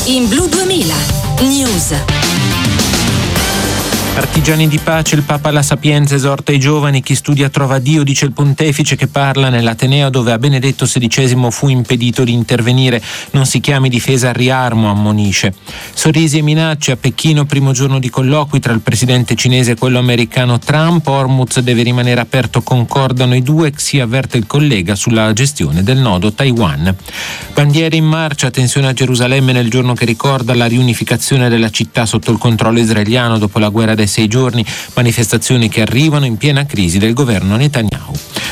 in Blu 2000 News. Artigiani di pace, il Papa La Sapienza esorta i giovani, chi studia trova Dio, dice il pontefice che parla nell'Ateneo dove a Benedetto XVI fu impedito di intervenire. Non si chiami difesa al riarmo, ammonisce. Sorrisi e minacce a Pechino, primo giorno di colloqui tra il presidente cinese e quello americano Trump. Hormuz deve rimanere aperto, concordano i due, si avverte il collega sulla gestione del nodo Taiwan. Bandiere in marcia, tensione a Gerusalemme nel giorno che ricorda la riunificazione della città sotto il controllo israeliano dopo la guerra dei 6 giorni, manifestazioni che arrivano in piena crisi del governo Netanyahu.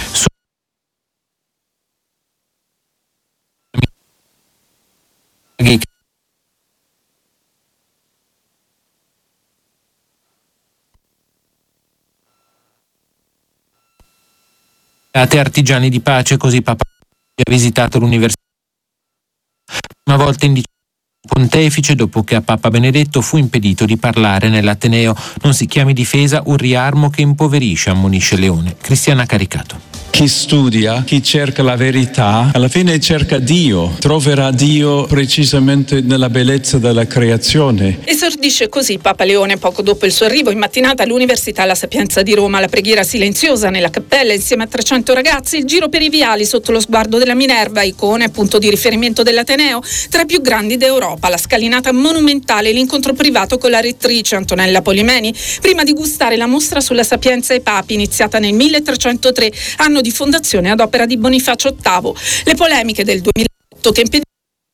Artigiani di pace, così Papa ha visitato l'università una volta in pontefice dopo che a Papa Benedetto fu impedito di parlare nell'Ateneo. Non si chiami difesa un riarmo che impoverisce, ammonisce Leone. Cristiana Caricato. Chi studia, chi cerca la verità, alla fine cerca Dio, troverà Dio precisamente nella bellezza della creazione. Esordisce così Papa Leone poco dopo il suo arrivo in mattinata all'Università La Sapienza di Roma. La preghiera silenziosa nella cappella insieme a 300 ragazzi, il giro per i viali sotto lo sguardo della Minerva, icone punto di riferimento dell'Ateneo, tra i più grandi d'Europa, la scalinata monumentale, l'incontro privato con la rettrice Antonella Polimeni, prima di gustare la mostra sulla Sapienza e i Papi, iniziata nel 1303, anno di fondazione ad opera di Bonifacio VIII. Le polemiche del 2008 che impediscono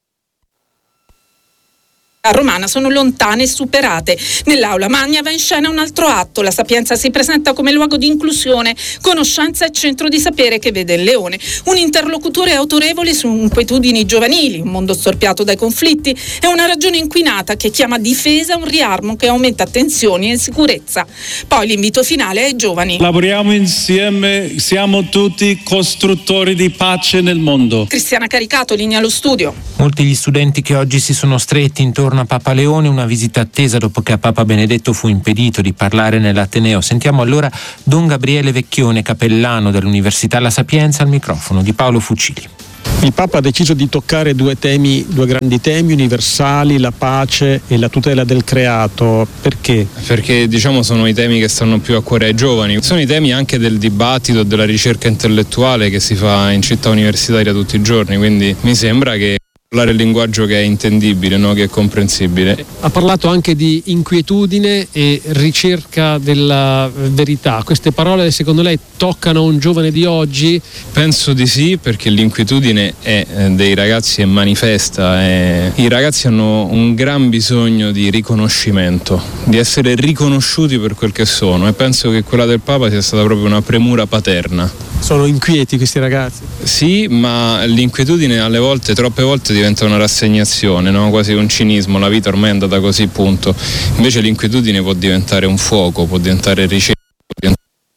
romana sono lontane e superate. Nell'aula magna va in scena un altro atto. La Sapienza si presenta come luogo di inclusione, conoscenza e centro di sapere che vede il Leone, un interlocutore autorevole su inquietudini giovanili, un mondo storpiato dai conflitti e una ragione inquinata che chiama difesa un riarmo che aumenta tensioni e insicurezza. Poi l'invito finale ai giovani. Lavoriamo insieme, siamo tutti costruttori di pace nel mondo. Cristiana Caricato, linea allo studio. Molti gli studenti che oggi si sono stretti intorno a Papa Leone, una visita attesa dopo che a Papa Benedetto fu impedito di parlare nell'Ateneo. Sentiamo allora Don Gabriele Vecchione, cappellano dell'Università La Sapienza, al microfono di Paolo Fucili. Il Papa ha deciso di toccare due grandi temi universali, la pace e la tutela del creato. Perché? Perché sono i temi che stanno più a cuore ai giovani, sono i temi anche del dibattito e della ricerca intellettuale che si fa in città universitaria tutti i giorni, quindi mi sembra che parlare il linguaggio che è intendibile, no? Che è comprensibile. Ha parlato anche di inquietudine e ricerca della verità. Queste parole secondo lei toccano un giovane di oggi? Penso di sì, perché l'inquietudine è dei ragazzi e manifesta. I ragazzi hanno un gran bisogno di riconoscimento, di essere riconosciuti per quel che sono, e penso che quella del Papa sia stata proprio una premura paterna. Sono inquieti questi ragazzi? Sì, ma l'inquietudine troppe volte diventa una rassegnazione, no? Quasi un cinismo, la vita ormai è andata così, punto. Invece l'inquietudine può diventare un fuoco, può diventare ricerca.